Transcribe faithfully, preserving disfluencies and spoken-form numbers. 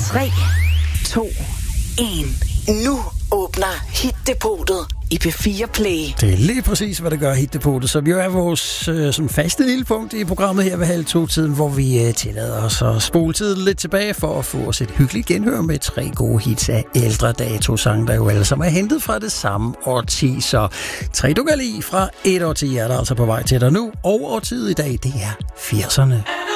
tre, to, et. Nu åbner Hit-depotet i P fire Play. Det er lige præcis, hvad det gør Hit-depotet. Så vi er vores øh, sådan faste lille punkt i programmet her ved halv to-tiden, hvor vi øh, tillader os at spole tiden lidt tilbage for at få os et hyggeligt genhør med tre gode hits af ældre dato-sange, der jo alle sammen er hentet fra det samme årti. Så tre du kan lide fra et årti er der altså på vej til dig nu, og årtiet i dag, det er firserne.